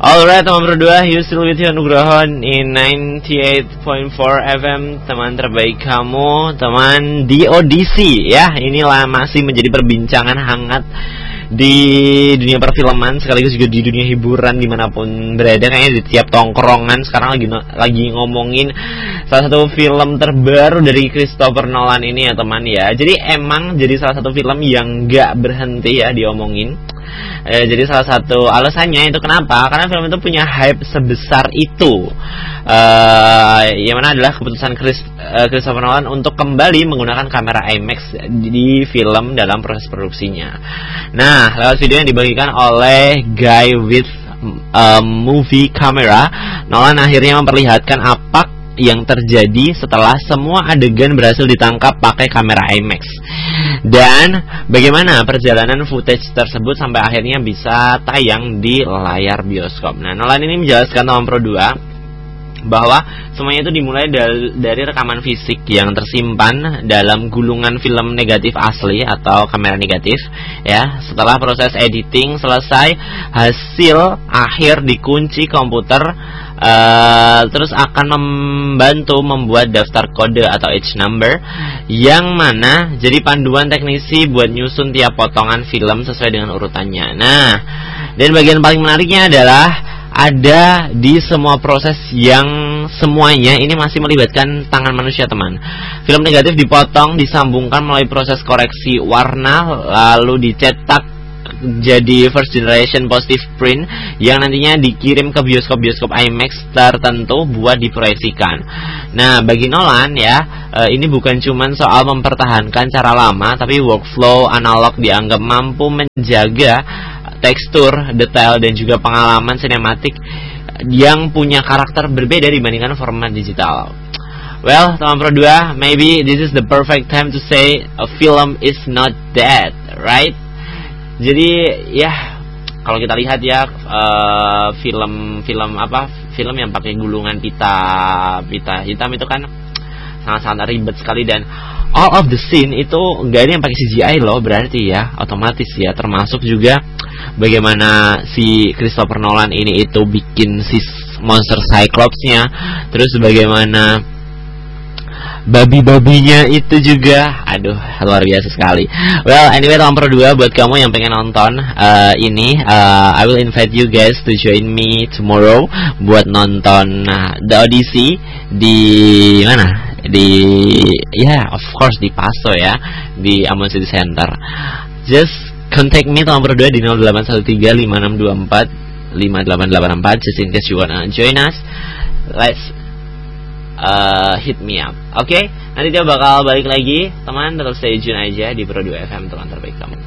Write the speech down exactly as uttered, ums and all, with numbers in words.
Alright teman berdua, you still with you Nugroho in ninety-eight point four F M, teman terbaik kamu, teman di audisi ya. Inilah masih menjadi perbincangan hangat di dunia perfilman, sekaligus juga di dunia hiburan dimanapun berada. Kayaknya di tiap tongkrongan sekarang lagi lagi ngomongin salah satu film terbaru dari Christopher Nolan ini ya teman ya. Jadi emang jadi salah satu film yang gak berhenti ya diomongin. Eh, jadi salah satu alasannya itu kenapa? Karena film itu punya hype sebesar itu. Eh, yang mana adalah keputusan Chris, uh, Christopher Nolan untuk kembali menggunakan kamera IMAX di, di film dalam proses produksinya. Nah, lewat video yang dibagikan oleh Guy with uh, Movie Camera, Nolan akhirnya memperlihatkan apa yang terjadi setelah semua adegan berhasil ditangkap pakai kamera IMAX, dan bagaimana perjalanan footage tersebut sampai akhirnya bisa tayang di layar bioskop. Nah, Nolan ini menjelaskan teman Pro dua bahwa semuanya itu dimulai dari, dari rekaman fisik yang tersimpan dalam gulungan film negatif asli atau kamera negatif ya. Setelah proses editing selesai, hasil akhir dikunci komputer, uh, terus akan membantu membuat daftar kode atau edge number yang mana jadi panduan teknisi buat nyusun tiap potongan film sesuai dengan urutannya. Nah, dan bagian paling menariknya adalah ada di semua proses yang semuanya ini masih melibatkan tangan manusia teman. Film negatif dipotong, disambungkan melalui proses koreksi warna, lalu dicetak jadi first generation positive print yang nantinya dikirim ke bioskop-bioskop IMAX tertentu buat diproyeksikan. Nah, bagi Nolan ya, ini bukan cuma soal mempertahankan cara lama, tapi workflow analog dianggap mampu menjaga tekstur, detail, dan juga pengalaman sinematik yang punya karakter berbeda dibandingkan format digital. Well, teman Pro dua, maybe this is the perfect time to say a film is not dead, right? Jadi ya, kalau kita lihat ya, uh, film-film apa, film yang pakai gulungan pita, pita hitam itu kan sangat-sangat ribet sekali, dan all of the scene itu enggak ada yang pakai C G I loh, berarti ya otomatis ya, termasuk juga bagaimana si Christopher Nolan ini itu bikin si monster Cyclops-nya, terus bagaimana babi-babinya itu juga, aduh luar biasa sekali. Well, anyway teman Pro dua, buat kamu yang pengen nonton uh, ini, uh, I will invite you guys to join me tomorrow buat nonton uh, The Odyssey di mana? Di ya yeah, of course di Paso ya, di Ambon City Center. Just contact me teman Pro dua di nol delapan satu tiga lima enam dua empat lima delapan delapan empat just in case you wanna join us. Let's uh, hit me up. Oke, okay? Nanti dia bakal balik lagi. Teman tetap stay tune aja di Pro dua F M, teman terbaik kamu.